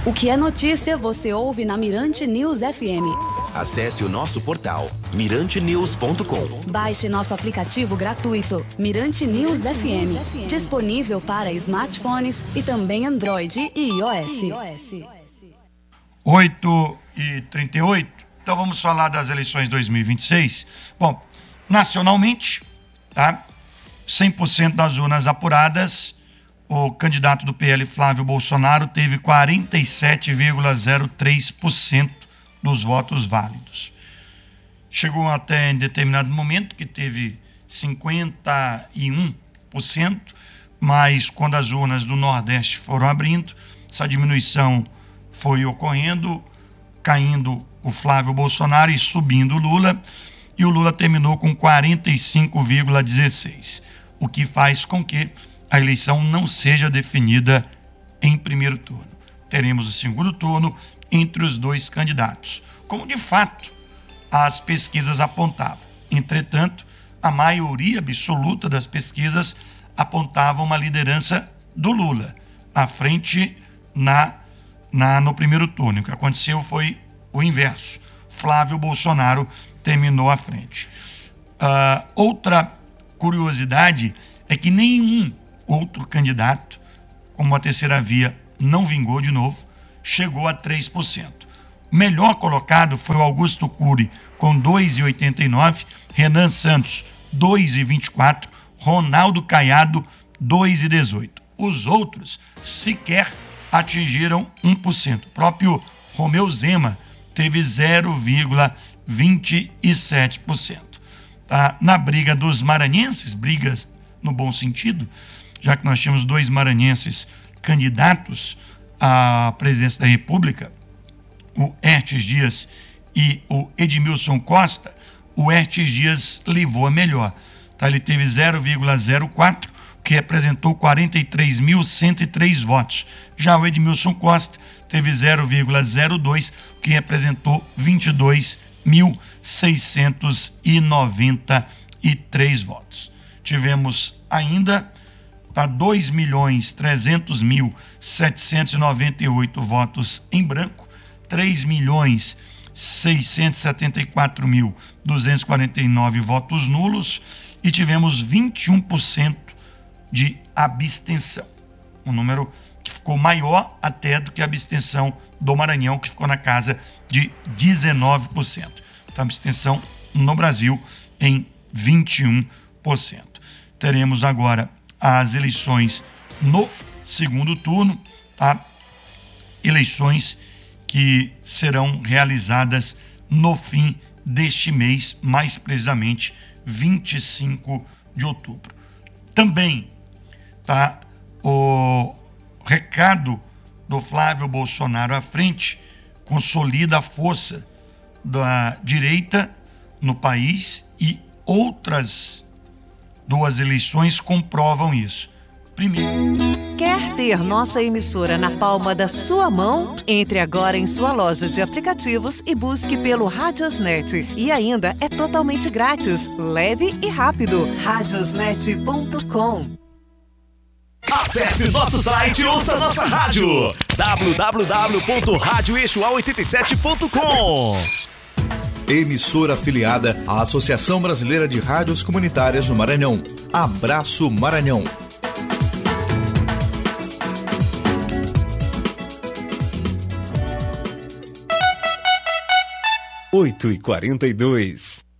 O que é notícia, você ouve na Mirante News FM. Acesse o nosso portal mirantenews.com. Baixe nosso aplicativo gratuito, Mirante News FM. Disponível para smartphones e também Android e iOS. 8h38. Então vamos falar das eleições 2026. Bom, nacionalmente, tá? 100% das urnas apuradas, o candidato do PL, Flávio Bolsonaro, teve 47,03% dos votos válidos. Chegou até em determinado momento que teve 51%, mas quando as urnas do Nordeste foram abrindo, essa diminuição foi ocorrendo, caindo o Flávio Bolsonaro e subindo o Lula, e o Lula terminou com 45,16%, o que faz com que a eleição não seja definida em primeiro turno. Teremos o segundo turno entre os dois candidatos, como de fato as pesquisas apontavam. Entretanto, a maioria absoluta das pesquisas apontava uma liderança do Lula à frente no primeiro turno. O que aconteceu foi o inverso. Flávio Bolsonaro terminou à frente. Outra curiosidade é que nenhum outro candidato, como a terceira via não vingou de novo, chegou a 3%. O melhor colocado foi o Augusto Cury, com 2,89%, Renan Santos, 2,24%, Ronaldo Caiado, 2,18%. Os outros sequer atingiram 1%. O próprio Romeu Zema teve 0,27%. Tá? Na briga dos maranhenses, brigas no bom sentido, já que nós tínhamos dois maranhenses candidatos à presidência da República, o Aertes Dias e o Edmilson Costa, o Aertes Dias levou a melhor. Tá? Ele teve 0,04%, que representou 43.103 votos. Já o Edmilson Costa teve 0,02%, que representou 22.693 votos. Tivemos ainda 2.300.798 votos em branco, 3.674.249 votos nulos e tivemos 21% de abstenção. Um número que ficou maior até do que a abstenção do Maranhão, que ficou na casa de 19%. Então, a abstenção no Brasil em 21%. Teremos agora as eleições no segundo turno, tá? Eleições que serão realizadas no fim deste mês, mais precisamente 25 de outubro. Também tá o recado do Flávio Bolsonaro à frente, consolida a força da direita no país e outras duas eleições comprovam isso. Primeiro. Quer ter nossa emissora na palma da sua mão? Entre agora em sua loja de aplicativos e busque pelo Radiosnet. E ainda é totalmente grátis, leve e rápido. Radiosnet.com. Acesse nosso site e ouça nossa rádio www.radioeixual87.com. Emissora afiliada à Associação Brasileira de Rádios Comunitárias do Maranhão. Abraço Maranhão. 8h42.